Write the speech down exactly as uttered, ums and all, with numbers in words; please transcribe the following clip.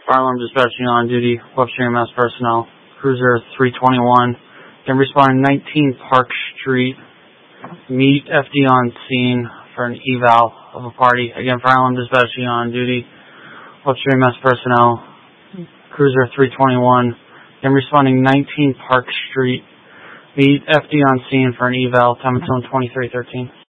Fire alarm dispatching on duty, Webster E M S personnel, Cruiser three twenty-one, then responding nineteen Park Street, meet F D on scene for an eval of a party. Again, fire alarm dispatching on duty, Webster E M S personnel, Cruiser three twenty-one, then responding nineteen Park Street, meet F D on scene for an eval, time and zone twenty-three thirteen.